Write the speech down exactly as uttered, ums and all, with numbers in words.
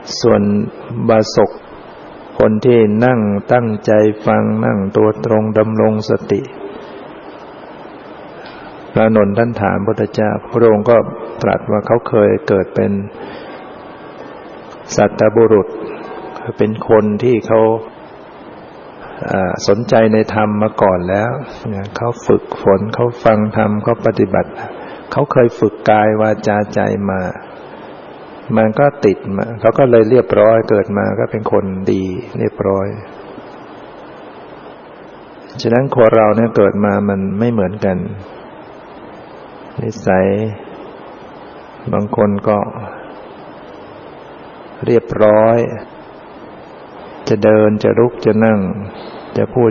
ส่วนบาสกคนที่นั่งตั้งใจฟังนั่งตัวตรงดำรงสติพระอานนท์ท่านถามพระพุทธเจ้าพระองค์ก็ตรัสว่าเขาเคยเกิดเป็นสัตตบุรุษเป็นคนที่เขาสนใจในธรรมมาก่อนแล้วเขาฝึกฝนเขาฟังธรรมเขาปฏิบัติเขาเคยฝึกกายวาจาใจมามันก็ติดมาเขาก็เลยเรียบร้อยเกิดมาก็เป็นคนดีเรียบร้อยฉะนั้นคนเราเนี่ยเกิดมามันไม่เหมือนกันนิสัยบางคนก็เรียบร้อยจะเดินจะลุกจะนั่งจะพูด